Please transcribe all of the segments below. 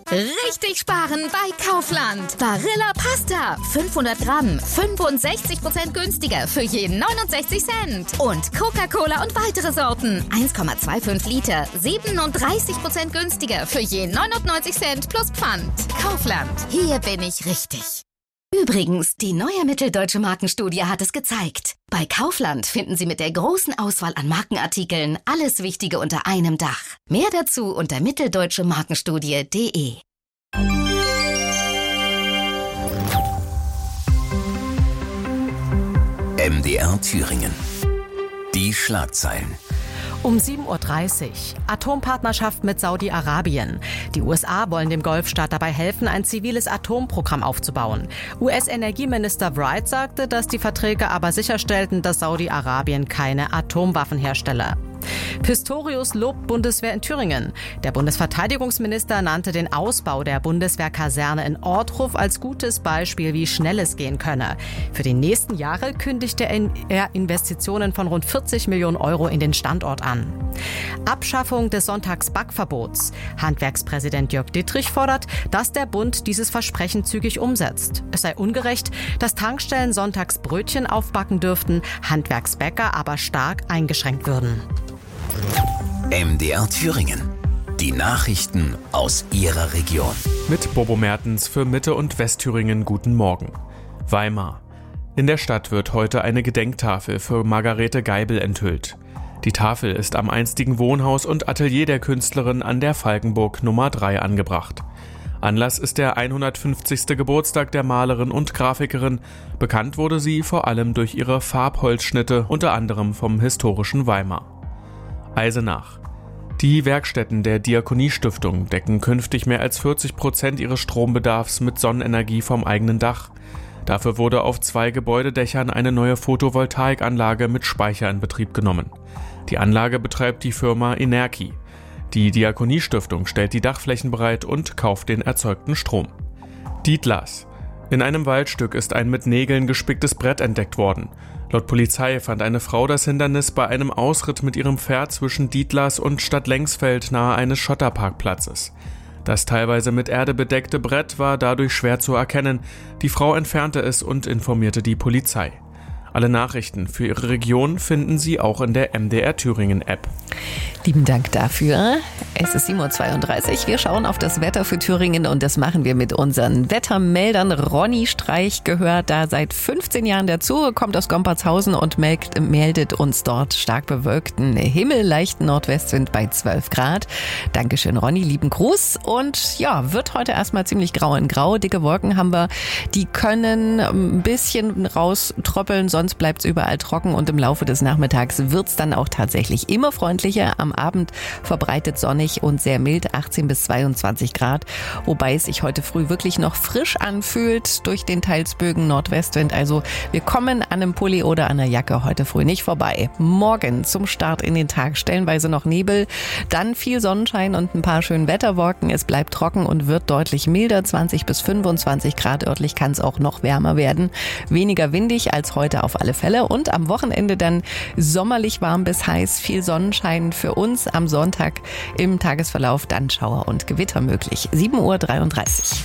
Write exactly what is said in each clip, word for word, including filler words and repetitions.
Richtig sparen bei Kaufland. Barilla Pasta. fünfhundert Gramm. fünfundsechzig Prozent günstiger für jeden neunundsechzig Cent. Und Coca-Cola und weitere Sorten. eins Komma fünfundzwanzig Liter. siebenunddreißig Prozent günstiger für jeden neunundneunzig Cent plus Pfand. Kaufland. Hier bin ich richtig. Übrigens, die neue Mitteldeutsche Markenstudie hat es gezeigt. Bei Kaufland finden Sie mit der großen Auswahl an Markenartikeln alles Wichtige unter einem Dach. Mehr dazu unter mitteldeutsche markenstudie punkt de. M D R Thüringen. Die Schlagzeilen. Um sieben Uhr dreißig. Atompartnerschaft mit Saudi-Arabien. Die U S A wollen dem Golfstaat dabei helfen, ein ziviles Atomprogramm aufzubauen. U S-Energieminister Wright sagte, dass die Verträge aber sicherstellten, dass Saudi-Arabien keine Atomwaffen herstelle. Pistorius lobt Bundeswehr in Thüringen. Der Bundesverteidigungsminister nannte den Ausbau der Bundeswehrkaserne in Ortruf als gutes Beispiel, wie schnell es gehen könne. Für die nächsten Jahre kündigte er Investitionen von rund vierzig Millionen Euro in den Standort an. Abschaffung des Sonntagsbackverbots. Handwerkspräsident Jörg Dittrich fordert, dass der Bund dieses Versprechen zügig umsetzt. Es sei ungerecht, dass Tankstellen sonntags Brötchen aufbacken dürften, Handwerksbäcker aber stark eingeschränkt würden. M D R Thüringen. Die Nachrichten aus Ihrer Region. Mit Bobo Mertens für Mitte- und Westthüringen guten Morgen. Weimar. In der Stadt wird heute eine Gedenktafel für Margarete Geibel enthüllt. Die Tafel ist am einstigen Wohnhaus und Atelier der Künstlerin an der Falkenburg Nummer drei angebracht. Anlass ist der hundertfünfzigste Geburtstag der Malerin und Grafikerin. Bekannt wurde sie vor allem durch ihre Farbholzschnitte, unter anderem vom historischen Weimar. Eisenach. Die Werkstätten der Diakoniestiftung decken künftig mehr als vierzig Prozent ihres Strombedarfs mit Sonnenenergie vom eigenen Dach. Dafür wurde auf zwei Gebäudedächern eine neue Photovoltaikanlage mit Speicher in Betrieb genommen. Die Anlage betreibt die Firma Enerki. Die Diakoniestiftung stellt die Dachflächen bereit und kauft den erzeugten Strom. Dietlas. In einem Waldstück ist ein mit Nägeln gespicktes Brett entdeckt worden. Laut Polizei fand eine Frau das Hindernis bei einem Ausritt mit ihrem Pferd zwischen Dietlas und Stadtlengsfeld nahe eines Schotterparkplatzes. Das teilweise mit Erde bedeckte Brett war dadurch schwer zu erkennen. Die Frau entfernte es und informierte die Polizei. Alle Nachrichten für Ihre Region finden Sie auch in der M D R Thüringen App. Lieben Dank dafür. Es ist sieben Uhr zweiunddreißig. Wir schauen auf das Wetter für Thüringen und das machen wir mit unseren Wettermeldern. Ronny Streich gehört da seit fünfzehn Jahren dazu, kommt aus Gompertshausen und meldet uns dort stark bewölkten Himmel, leichten Nordwestwind bei zwölf Grad. Dankeschön, Ronny, lieben Gruß. Und ja, wird heute erstmal ziemlich grau in grau. Dicke Wolken haben wir, die können ein bisschen rauströppeln, sonst bleibt es überall trocken und im Laufe des Nachmittags wird es dann auch tatsächlich immer freundlicher. Am Abend verbreitet sonnig und sehr mild, achtzehn bis zweiundzwanzig Grad, wobei es sich heute früh wirklich noch frisch anfühlt durch den teils böigen Nordwestwind. Also wir kommen an einem Pulli oder an einer Jacke heute früh nicht vorbei. Morgen zum Start in den Tag stellenweise noch Nebel, dann viel Sonnenschein und ein paar schöne Wetterwolken. Es bleibt trocken und wird deutlich milder, zwanzig bis fünfundzwanzig Grad. Örtlich kann es auch noch wärmer werden. Weniger windig als heute auf alle Fälle und am Wochenende dann sommerlich warm bis heiß, viel Sonnenschein für uns. Am Sonntag im Tagesverlauf dann Schauer und Gewitter möglich. sieben Uhr dreiunddreißig.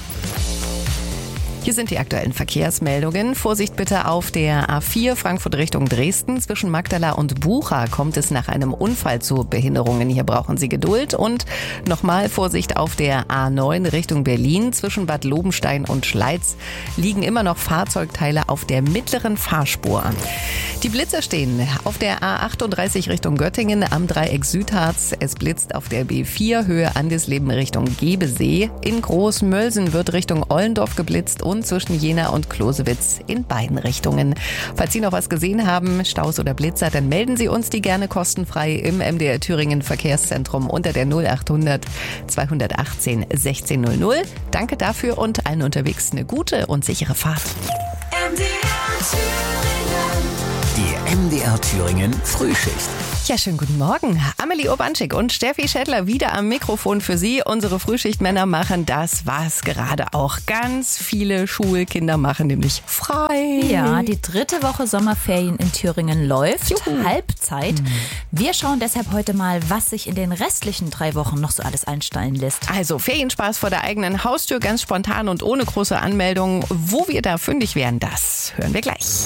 Hier sind die aktuellen Verkehrsmeldungen. Vorsicht bitte auf der A vier Frankfurt Richtung Dresden. Zwischen Magdala und Bucha kommt es nach einem Unfall zu Behinderungen. Hier brauchen Sie Geduld. Und nochmal Vorsicht auf der A neun Richtung Berlin. Zwischen Bad Lobenstein und Schleiz liegen immer noch Fahrzeugteile auf der mittleren Fahrspur. Die Blitzer stehen auf der A achtunddreißig Richtung Göttingen am Dreieck Südharz. Es blitzt auf der B vier Höhe Andesleben Richtung Gebesee. In Großmölsen wird Richtung Ollendorf geblitzt und zwischen Jena und Klosewitz in beiden Richtungen. Falls Sie noch was gesehen haben, Staus oder Blitzer, dann melden Sie uns die gerne kostenfrei im M D R Thüringen Verkehrszentrum unter der null achthundert zweihundertachtzehn sechzehn null null. Danke dafür und allen unterwegs eine gute und sichere Fahrt. Die M D R Thüringen Frühschicht. Ja, schönen guten Morgen. Amelie Urbanschik und Steffi Schädler wieder am Mikrofon für Sie. Unsere Frühschichtmänner machen das, was gerade auch ganz viele Schulkinder machen, nämlich frei. Ja, die dritte Woche Sommerferien in Thüringen läuft. Juhu. Halbzeit. Wir schauen deshalb heute mal, was sich in den restlichen drei Wochen noch so alles einstellen lässt. Also Ferienspaß vor der eigenen Haustür, ganz spontan und ohne große Anmeldung. Wo wir da fündig werden, das hören wir gleich.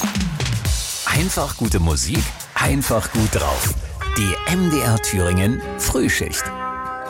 Einfach gute Musik, einfach gut drauf. Die M D R Thüringen Frühschicht.